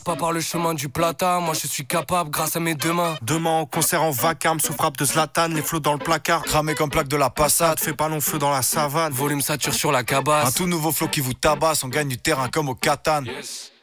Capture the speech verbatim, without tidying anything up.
Pas par le chemin du plata, moi je suis capable grâce à mes deux mains. Demain en concert en vacarme, sous frappe de Zlatan, les flots dans le placard. Cramé comme plaque de la passade, Fais pas long feu dans la savane. Volume sature sur la cabasse. un tout nouveau flow qui vous tabasse, on gagne du terrain comme au Catane. Yes.